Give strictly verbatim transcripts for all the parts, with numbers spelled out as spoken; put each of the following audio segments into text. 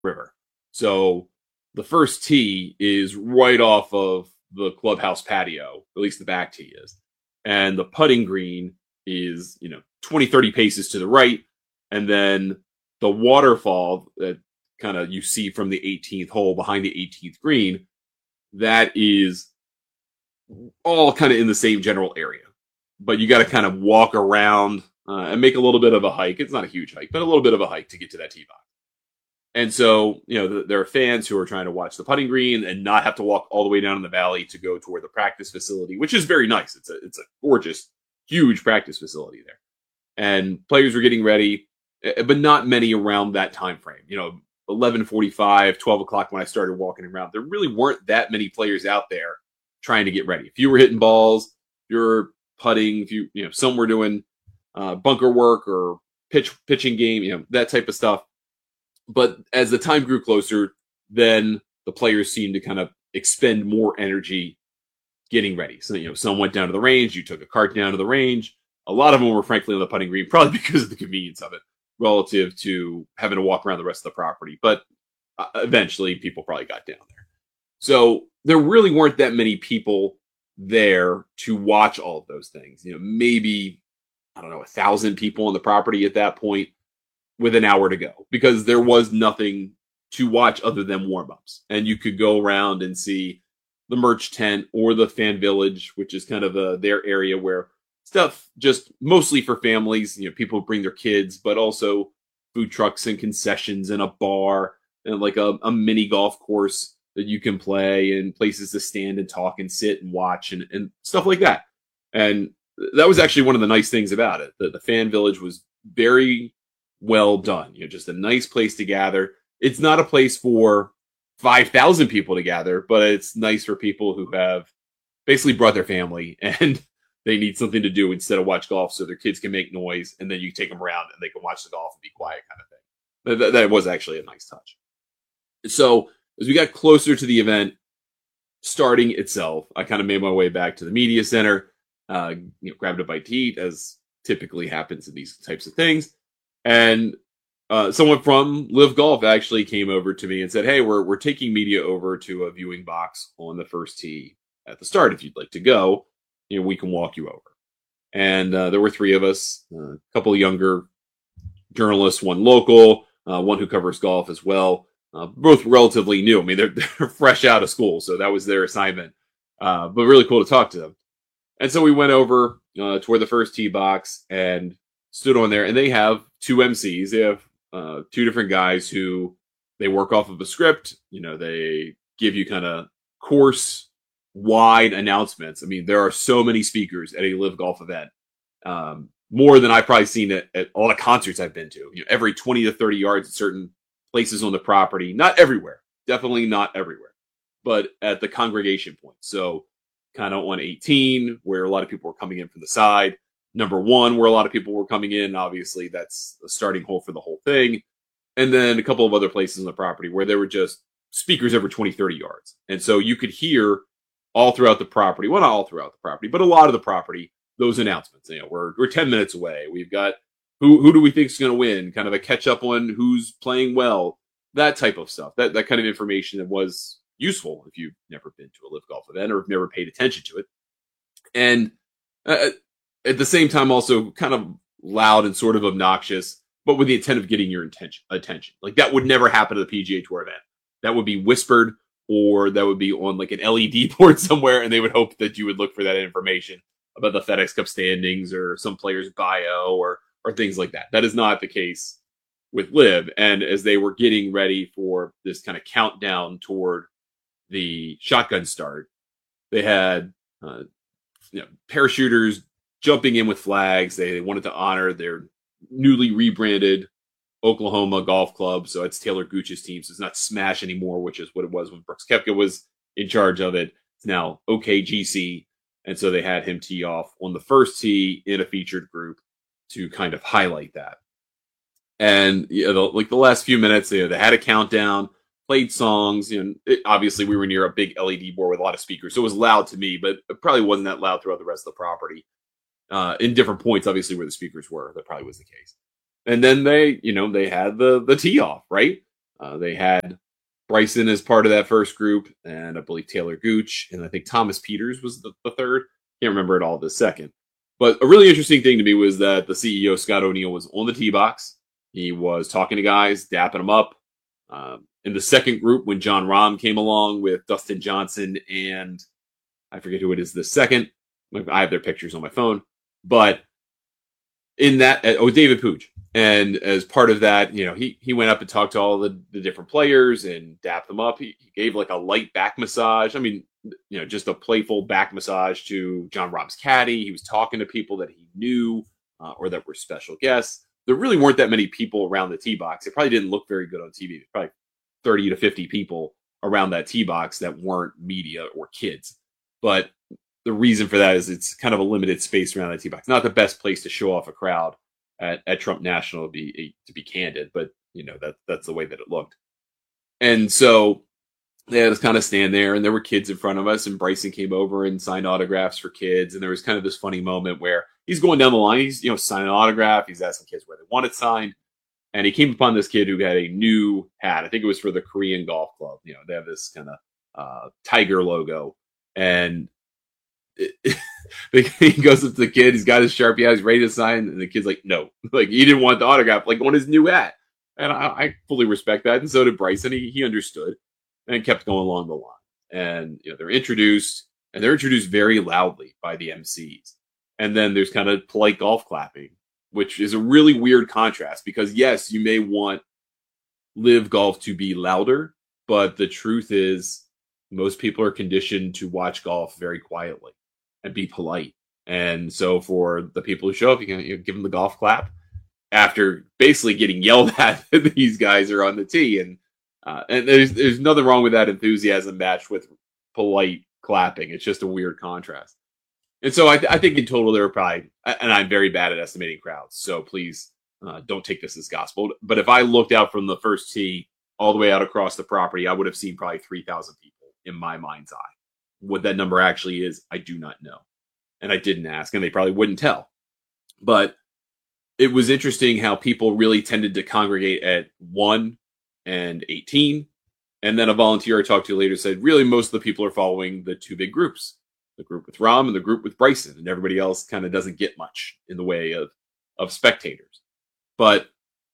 river. So the first tee is right off of the clubhouse patio, at least the back tee is. And the putting green is, you know, twenty, thirty paces to the right. And then the waterfall that kind of you see from the eighteenth hole behind the eighteenth green, that is all kind of in the same general area. But you got to kind of walk around uh, and make a little bit of a hike. It's not a huge hike, but a little bit of a hike to get to that tee box. And so, you know, th- there are fans who are trying to watch the putting green and not have to walk all the way down in the valley to go toward the practice facility, which is very nice. It's a it's a gorgeous, huge practice facility there. And players were getting ready, but not many around that time frame. You know, eleven forty-five, twelve o'clock when I started walking around, there really weren't that many players out there trying to get ready. If you were hitting balls, you're putting, if you, you know, some were doing uh, bunker work or pitch pitching game, you know, that type of stuff. But as the time grew closer, then the players seemed to kind of expend more energy getting ready. So, you know, some went down to the range. You took a cart down to the range. A lot of them were, frankly, on the putting green, probably because of the convenience of it relative to having to walk around the rest of the property. But uh, eventually, people probably got down there. So there really weren't that many people there to watch all of those things. You know, maybe, I don't know, a thousand people on the property at that point, with an hour to go, because there was nothing to watch other than warm-ups. And you could go around and see the merch tent or the fan village, which is kind of a, their area where stuff just mostly for families, you know, people bring their kids, but also food trucks and concessions and a bar and like a, a mini golf course that you can play and places to stand and talk and sit and watch and, and stuff like that. And that was actually one of the nice things about it. The, the fan village was very well done. You know, just a nice place to gather. It's not a place for five thousand people to gather, but it's nice for people who have basically brought their family and they need something to do instead of watch golf, so their kids can make noise, and then you take them around and they can watch the golf and be quiet, kind of thing. That, that was actually a nice touch. So as we got closer to the event starting itself, I kind of made my way back to the media center, uh, you know, grabbed a bite to eat, as typically happens in these types of things. And uh, someone from Live Golf actually came over to me and said, "Hey, we're we're taking media over to a viewing box on the first tee at the start. If you'd like to go, you know, we can walk you over." And uh, there were three of us, uh, a couple of younger journalists, one local, uh, one who covers golf as well. Uh, both relatively new. I mean, they're, they're fresh out of school, so that was their assignment. Uh, but really cool to talk to them. And so we went over uh, toward the first tee box and stood on there, and they have two M Cs. They have uh, two different guys who they work off of a script. You know, they give you kind of course wide announcements. I mean, there are so many speakers at a Live Golf event, um, more than I've probably seen at, at a lot of concerts I've been to. You know, every twenty to thirty yards at certain places on the property, not everywhere, definitely not everywhere, but at the congregation point. So kind of on eighteen, where a lot of people were coming in from the side. Number one, where a lot of people were coming in. Obviously, that's a starting hole for the whole thing. And then a couple of other places on the property where there were just speakers every twenty, thirty yards. And so you could hear all throughout the property, well, not all throughout the property, but a lot of the property, those announcements. You know, we're, we're ten minutes away. We've got who, who do we think is going to win? Kind of a catch up on who's playing well, that type of stuff. That, that kind of information that was useful if you've never been to a Live Golf event or have never paid attention to it. And uh, at the same time, also kind of loud and sort of obnoxious, but with the intent of getting your intention, attention. Like that would never happen at the P G A Tour event. That would be whispered, or that would be on like an L E D board somewhere, and they would hope that you would look for that information about the FedEx Cup standings or some player's bio or or things like that. That is not the case with Live. And as they were getting ready for this kind of countdown toward the shotgun start, they had uh, you know, parachuters jumping in with flags. They, they wanted to honor their newly rebranded Oklahoma Golf Club. So it's Taylor Gooch's team. So it's not Smash anymore, which is what it was when Brooks Koepka was in charge of it. It's now O K G C. And so they had him tee off on the first tee in a featured group to kind of highlight that. And you know, the, like the last few minutes, you know, they had a countdown, played songs. You know, it, obviously we were near a big L E D board with a lot of speakers, so it was loud to me, but it probably wasn't that loud throughout the rest of the property. Uh, in different points, obviously, where the speakers were, that probably was the case. And then they, you know, they had the the tee off, right? Uh, they had Bryson as part of that first group, and I believe Taylor Gooch, and I think Thomas Peters was the, the third. Can't remember it all the second. But a really interesting thing to me was that the C E O, Scott O'Neill, was on the tee box. He was talking to guys, dapping them up. Um, in the second group, when John Rahm came along with Dustin Johnson and I forget who it is the second. I have their pictures on my phone. But in that, oh, David Pooch. And as part of that, you know, he he went up and talked to all the, the different players and dapped them up. He, he gave like a light back massage. I mean, you know, just a playful back massage to John Rahm's caddy. He was talking to people that he knew uh, or that were special guests. There really weren't that many people around the tee box. It probably didn't look very good on T V. Probably thirty to fifty people around that tee box that weren't media or kids. But the reason for that is it's kind of a limited space around that tee box. Not the best place to show off a crowd at, at Trump National, to be to be candid, but you know that that's the way that it looked. And so they had us kind of stand there, and there were kids in front of us, and Bryson came over and signed autographs for kids, and there was kind of this funny moment where he's going down the line, he's you know signing an autograph, he's asking kids where they want it signed, and he came upon this kid who had a new hat. I think it was for the Korean Golf Club. You know, they have this kind of uh, tiger logo, and it, he goes up to the kid. He's got his Sharpie out. He's ready to sign, and the kid's like, "No, like he didn't want the autograph, like on his new hat." And I, I fully respect that, and so did Bryson. He he understood and kept going along the line. And you know, they're introduced, and they're introduced very loudly by the M Cs. And then there's kind of polite golf clapping, which is a really weird contrast because yes, you may want live golf to be louder, but the truth is most people are conditioned to watch golf very quietly and be polite. And so for the people who show up, you can you know, give them the golf clap after basically getting yelled at. These guys are on the tee, and uh, and there's there's nothing wrong with that enthusiasm matched with polite clapping. It's just a weird contrast. And so I, th- I think in total there were probably, and I'm very bad at estimating crowds, so please uh, don't take this as gospel. But if I looked out from the first tee all the way out across the property, I would have seen probably three thousand people in my mind's eye. What that number actually is, I do not know. And I didn't ask, and they probably wouldn't tell. But it was interesting how people really tended to congregate at one and eighteen. And then a volunteer I talked to later said, really, most of the people are following the two big groups, the group with Rahm and the group with Bryson. And everybody else kind of doesn't get much in the way of, of spectators. But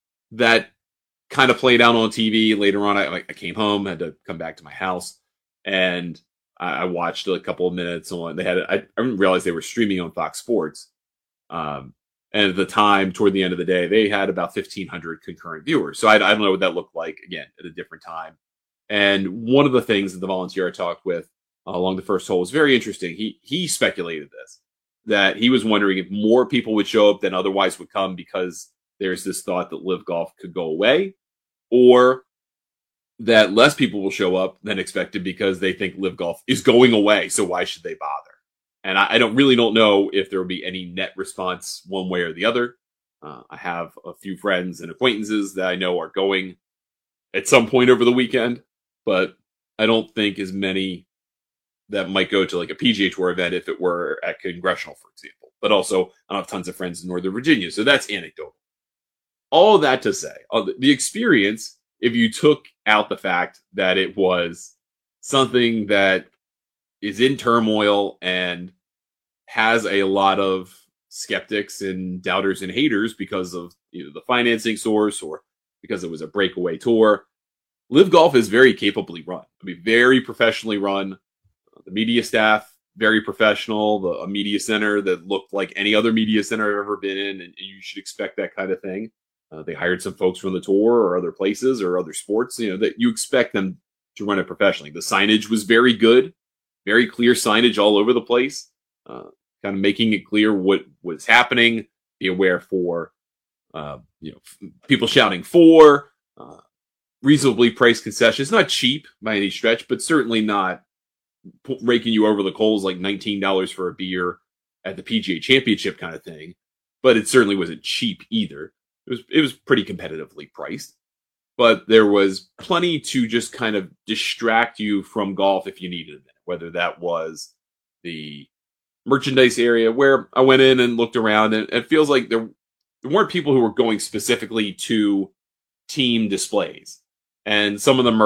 that kind of played out on T V. Later on, I, I came home, had to come back to my house, and I watched a couple of minutes on. They had. I, I didn't realize they were streaming on Fox Sports. Um, and at the time, toward the end of the day, they had about fifteen hundred concurrent viewers. So I, I don't know what that looked like again at a different time. And one of the things that the volunteer I talked with uh, along the first hole was very interesting. He he speculated this, that he was wondering if more people would show up than otherwise would come because there's this thought that Live Golf could go away, or that less people will show up than expected because they think Live Golf is going away. So why should they bother? And I, I don't really don't know if there will be any net response one way or the other. Uh, I have a few friends and acquaintances that I know are going at some point over the weekend, but I don't think as many that might go to like a P G A Tour event if it were at Congressional, for example. But also, I don't have tons of friends in Northern Virginia, so that's anecdotal. All of that to say, uh, the experience, if you took out the fact that it was something that is in turmoil and has a lot of skeptics and doubters and haters because of either the financing source or because it was a breakaway tour, Live Golf is very capably run. I mean, very professionally run. The media staff, very professional. The a media center that looked like any other media center I've ever been in, and you should expect that kind of thing. Uh, they hired some folks from the tour or other places or other sports, you know, that you expect them to run it professionally. The signage was very good, very clear signage all over the place, uh, kind of making it clear what was happening. Be aware for, uh, you know, f- people shouting for, uh, reasonably priced concessions. Not cheap by any stretch, but certainly not p- raking you over the coals like nineteen dollars for a beer at the P G A Championship kind of thing. But it certainly wasn't cheap either. It was it was pretty competitively priced, but there was plenty to just kind of distract you from golf if you needed it. Whether that was the merchandise area where I went in and looked around, and it feels like there, there weren't people who were going specifically to team displays. and some of them are